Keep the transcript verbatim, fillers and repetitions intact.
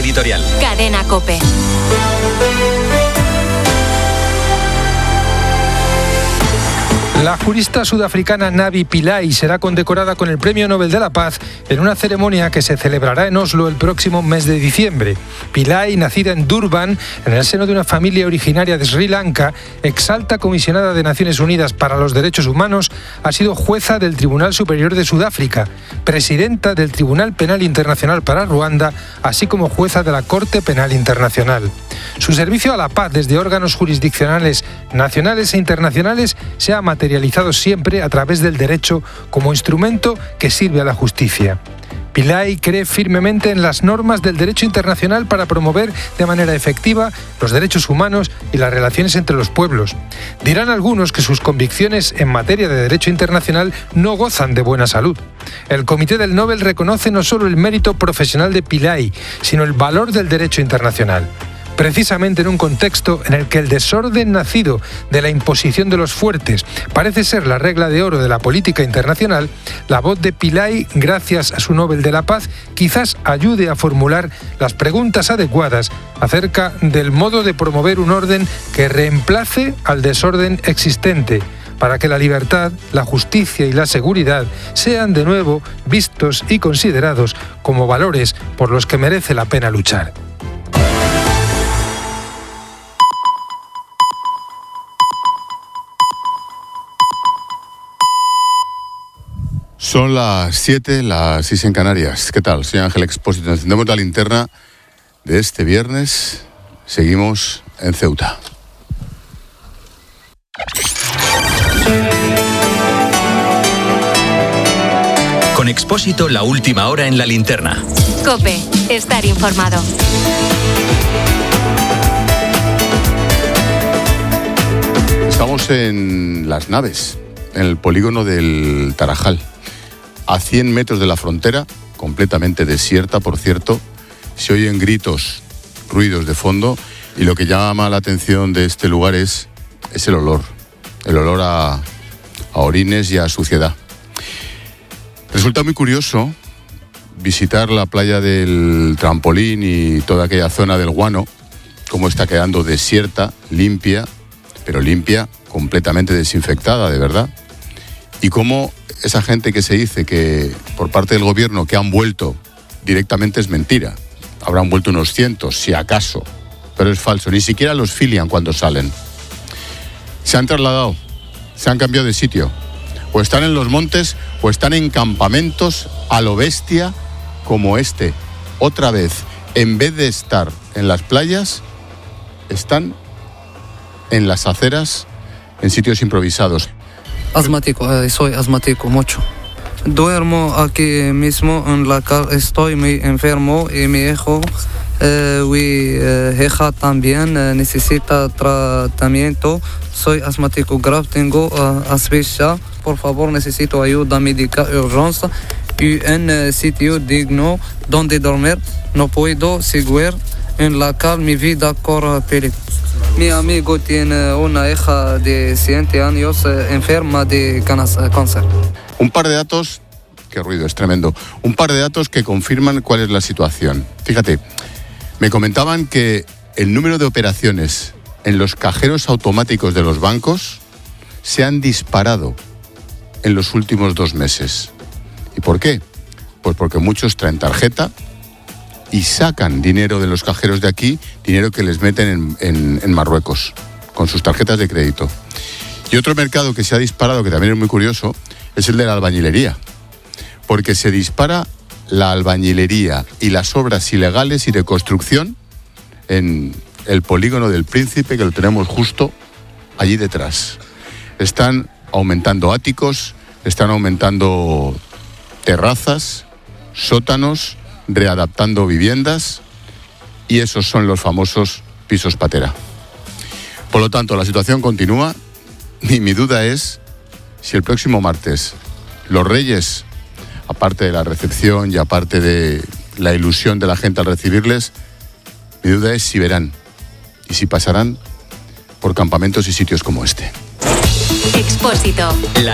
editorial. Cadena COPE. La jurista sudafricana Navi Pillay será condecorada con el Premio Nobel de la Paz en una ceremonia que se celebrará en Oslo el próximo mes de diciembre. Pillay, nacida en Durban, en el seno de una familia originaria de Sri Lanka, exalta comisionada de Naciones Unidas para los Derechos Humanos, ha sido jueza del Tribunal Superior de Sudáfrica, presidenta del Tribunal Penal Internacional para Ruanda, así como jueza de la Corte Penal Internacional. Su servicio a la paz desde órganos jurisdiccionales nacionales e internacionales se ha materializado siempre a través del derecho como instrumento que sirve a la justicia. Pillay cree firmemente en las normas del derecho internacional para promover de manera efectiva los derechos humanos y las relaciones entre los pueblos. Dirán algunos que sus convicciones en materia de derecho internacional no gozan de buena salud. El Comité del Nobel reconoce no solo el mérito profesional de Pillay, sino el valor del derecho internacional. Precisamente en un contexto en el que el desorden nacido de la imposición de los fuertes parece ser la regla de oro de la política internacional, la voz de Pillay, gracias a su Nobel de la Paz, quizás ayude a formular las preguntas adecuadas acerca del modo de promover un orden que reemplace al desorden existente, para que la libertad, la justicia y la seguridad sean de nuevo vistos y considerados como valores por los que merece la pena luchar. Son las siete, las seis en Canarias. ¿Qué tal? Soy Ángel Expósito. Encendemos la linterna de este viernes. Seguimos en Ceuta. Con Expósito, la última hora en la linterna. COPE, estar informado. Estamos en Las Naves, en el polígono del Tarajal. A cien metros de la frontera, completamente desierta, por cierto, se oyen gritos, ruidos de fondo, y lo que llama la atención de este lugar es, es el olor, el olor a, a orines y a suciedad. Resulta muy curioso visitar la playa del Trampolín y toda aquella zona del Guano, cómo está quedando desierta, limpia, pero limpia, completamente desinfectada, de verdad, y cómo esa gente que se dice que por parte del gobierno que han vuelto directamente es mentira. Habrán vuelto unos cientos, si acaso, pero es falso. Ni siquiera los filian cuando salen. Se han trasladado, se han cambiado de sitio. O están en los montes o están en campamentos a lo bestia como este. Otra vez, en vez de estar en las playas, están en las aceras, en sitios improvisados. Asmático, eh, soy asmático mucho. Duermo aquí mismo en la casa, estoy muy enfermo y mi hijo, eh, mi eh, hija también eh, necesita tratamiento. Soy asmático grave, tengo uh, asfixia. Por favor, necesito ayuda médica urgencia y en uh, sitio digno donde dormir. No puedo seguir en la calle, mi vida corre peligro. Mi amigo tiene una hija de siete años eh, enferma de cáncer. Un par de datos, qué ruido, es tremendo. Un par de datos que confirman cuál es la situación. Fíjate, me comentaban que el número de operaciones en los cajeros automáticos de los bancos se han disparado en los últimos dos meses. ¿Y por qué? Pues porque muchos traen tarjeta y sacan dinero de los cajeros de aquí, dinero que les meten en, en, en Marruecos, con sus tarjetas de crédito. Y otro mercado que se ha disparado, que también es muy curioso, es el de la albañilería. Porque se dispara la albañilería y las obras ilegales y de construcción en el polígono del Príncipe, que lo tenemos justo allí detrás. Están aumentando áticos, están aumentando terrazas, sótanos, readaptando viviendas, y esos son los famosos pisos patera. Por lo tanto, la situación continúa y mi duda es si el próximo martes los Reyes, aparte de la recepción y aparte de la ilusión de la gente al recibirles, mi duda es si verán y si pasarán por campamentos y sitios como este. Expósito. La